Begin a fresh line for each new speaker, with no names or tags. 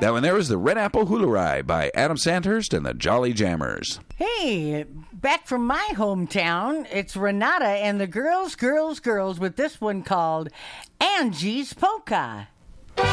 That one there was the Red Apple Hula by Adam Sandhurst and the Jolly Jammers.
Hey, back from my hometown, it's Renata and the Girls with this one called Angie's Polka.